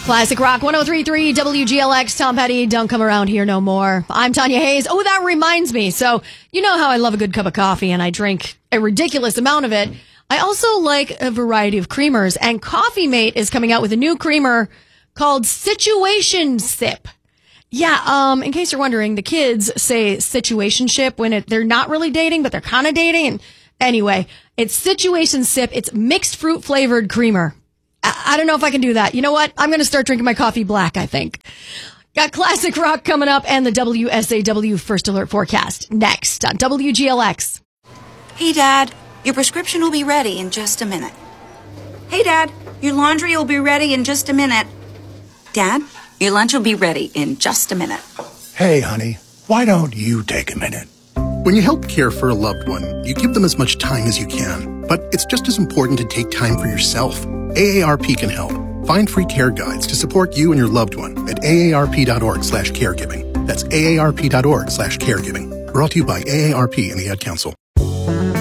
Classic Rock 103.3 WGLX. Tom Petty, don't come around here no more. I'm Tanya Hayes. Oh, that reminds me. So, you know how I love a good cup of coffee and I drink a ridiculous amount of it. I also like a variety of creamers, and Coffee Mate is coming out with a new creamer called Situation Sip. Yeah, in case you're wondering, the kids say situationship when they're not really dating, but they're kind of dating. And anyway, it's Situation Sip. It's mixed fruit flavored creamer. I don't know if I can do that. You know what? I'm going to start drinking my coffee black, I think. Got Classic Rock coming up and the WSAW First Alert Forecast next on WGLX. Hey, Dad, your prescription will be ready in just a minute. Hey, Dad, your laundry will be ready in just a minute. Dad, your lunch will be ready in just a minute. Hey, honey, why don't you take a minute? When you help care for a loved one, you give them as much time as you can. But it's just as important to take time for yourself. AARP can help. Find free care guides to support you and your loved one at aarp.org/caregiving. That's aarp.org/caregiving. Brought to you by AARP and the Ad Council.